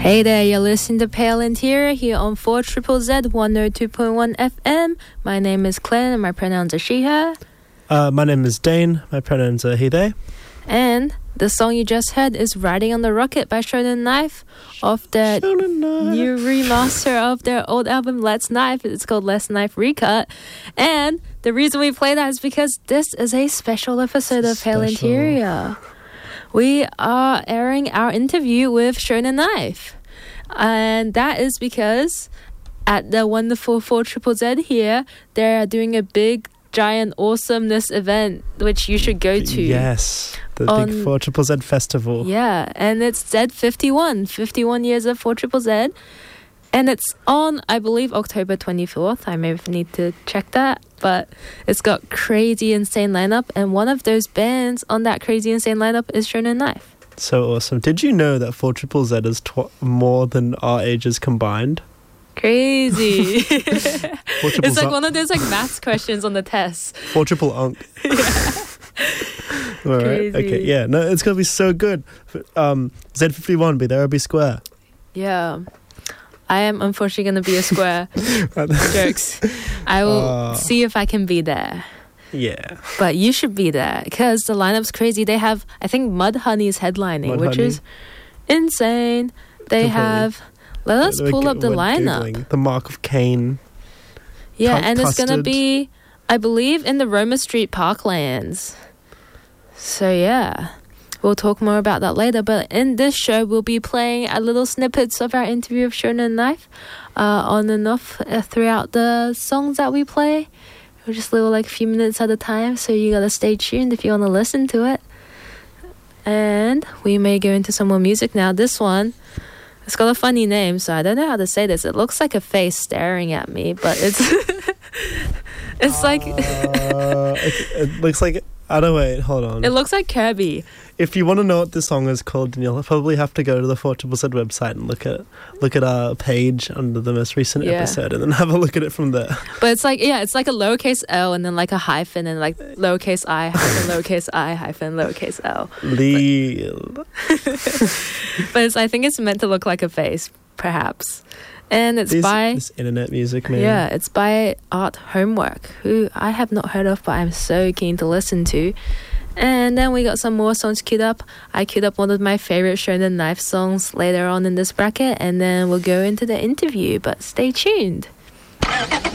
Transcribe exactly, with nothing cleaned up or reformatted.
Hey there, you're listening to Pale Interior here on four Z Z Z one oh two point one F M. My name is Claire and my pronouns are she, her. Uh, my name is Dane. My pronouns are he, they. And the song you just heard is Riding on the Rocket by Shonen Knife off their new remaster of their old album Let's Knife. It's called Let's Knife Recut. And the reason we play that is because this is a special episode of Pale Interior. We are airing our interview with Shonen Knife. And that is because at the wonderful four Z Z Z here, they're doing a big, giant awesomeness event, which you should go to. Yes, the on, big four Z Z Z festival. Yeah, and it's Z fifty-one, fifty-one years of four Z Z Z. And it's on, I believe, October twenty-fourth. I may need to check that. But it's got crazy, insane lineup. And one of those bands on that crazy, insane lineup is Shonen Knife. So awesome. Did you know that four Z Z Z is tw- more than our ages combined? Crazy. It's like one of those like maths questions on the test. Four triple unk. Yeah. All right. Crazy. Okay. Yeah. No, it's gonna be so good. Um, Z fifty-one, be there or be square. Yeah. I am unfortunately going to be a square. Jokes. I will uh, see if I can be there. Yeah. But you should be there because the lineup's crazy. They have, I think, Mudhoney's headlining, Mud which Honey. is insane. They Completely. have... Let us pull we're, up the lineup. Googling the Mark of Cain. Yeah, T- and custard. It's going to be, I believe, in the Roma Street Parklands. So, yeah. We'll talk more about that later. But in this show, we'll be playing a little snippets of our interview of Shonen Knife uh, on and off uh, throughout the songs that we play. We're just little like a few minutes at a time, so you gotta stay tuned if you want to listen to it. And we may go into some more music now. This one, it's got a funny name, so I don't know how to say this. It looks like a face staring at me, but it's it's like uh, it, it looks like I don't wait. Hold on. It looks like Kirby. If you want to know what this song is called, then you'll probably have to go to the four Z Z Z website and look at look at our page under the most recent yeah. episode, and then have a look at it from there. But it's like yeah, it's like a lowercase L and then like a hyphen and like lowercase I hyphen lowercase I hyphen lowercase L. Leel. But, but it's, I think it's meant to look like a face, perhaps. And it's These, by this internet music, man. Yeah, it's by Art Homework, who I have not heard of, but I'm so keen to listen to. And then we got some more songs queued up. I queued up one of my favorite Shonen Knife songs later on in this bracket, and then we'll go into the interview, but stay tuned.